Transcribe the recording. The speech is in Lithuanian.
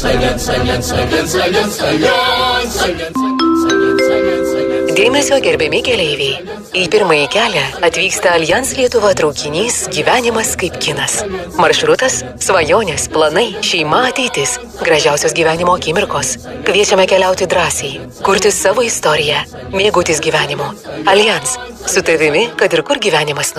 Dėmesio gerbiami keleiviai. Į pirmąjį kelią atvyksta Allianz Lietuva traukinys Gyvenimas kaip kinas. Maršrutas – svajonės, planai, šeima, ateitis, gražiausios gyvenimo akimirkos. Kviečiame keliauti drąsiai, kurti savo istoriją, mėgautis gyvenimu. Allianz – su tavimi, kad ir kur gyvenimas